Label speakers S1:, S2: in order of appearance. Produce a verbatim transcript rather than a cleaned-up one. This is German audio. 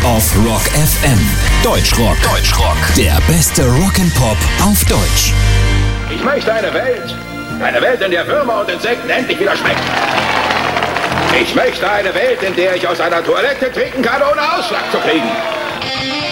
S1: of Rock F M. Deutschrock. Deutschrock. Der beste Rock'n'Pop auf Deutsch.
S2: Ich möchte eine Welt, eine Welt, in der Würmer und Insekten endlich wieder schmecken. Ich möchte eine Welt, in der ich aus einer Toilette trinken kann, ohne Ausschlag zu kriegen.